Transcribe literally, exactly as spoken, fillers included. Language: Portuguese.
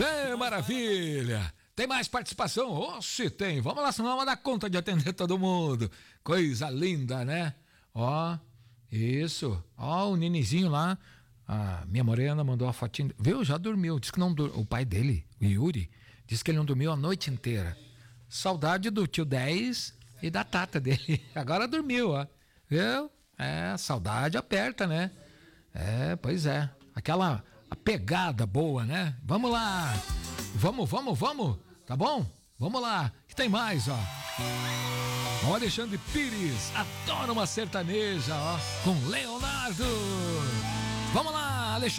Bem, maravilha. Tem mais participação? Oxe, tem. Vamos lá, senão vamos dar conta de atender todo mundo. Coisa linda, né? Ó, isso. Ó, o Ninizinho lá. A minha morena mandou a fotinha. Viu? Já dormiu. Diz que não dur... O pai dele, o Yuri, disse que ele não dormiu a noite inteira. Saudade do tio dez e da Tata dele. Agora dormiu, ó. Viu? É, saudade aperta, né? É, pois é. Aquela a pegada boa, né? Vamos lá. Vamos, vamos, vamos. Tá bom? Vamos lá. Que tem mais, ó. O Alexandre Pires adora uma sertaneja, ó. Com Leonardo. Vamos lá.